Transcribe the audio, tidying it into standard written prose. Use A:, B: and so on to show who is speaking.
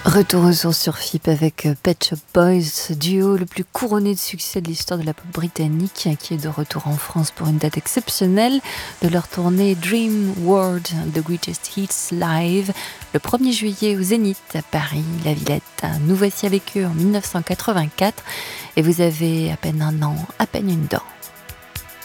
A: Retour aux sources sur FIP avec Pet Shop Boys, ce duo le plus couronné de succès de l'histoire de la pop britannique, qui est de retour en France pour une date exceptionnelle de leur tournée Dream World The Greatest Hits Live, le 1er juillet au Zénith à Paris, la Villette. Nous voici avec eux en 1984 et vous avez à peine un an, à peine une dent.